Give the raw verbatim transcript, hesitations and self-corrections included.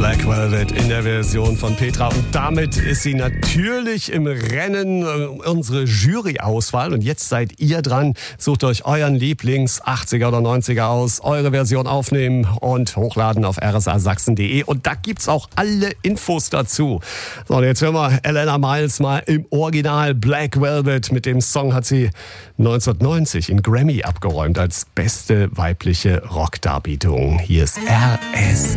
Black Velvet in der Version von Petra. Und damit ist sie natürlich im Rennen, äh, unsere Jury-Auswahl. Und jetzt seid ihr dran. Sucht euch euren Lieblings-achtziger oder neunziger aus, eure Version aufnehmen und hochladen auf r s a sachsen punkt d e. Und da gibt's auch alle Infos dazu. So, und jetzt hören wir Elena Miles mal im Original Black Velvet. Mit dem Song hat sie neunzehnhundertneunzig in Grammy abgeräumt als beste weibliche Rockdarbietung. Hier ist R S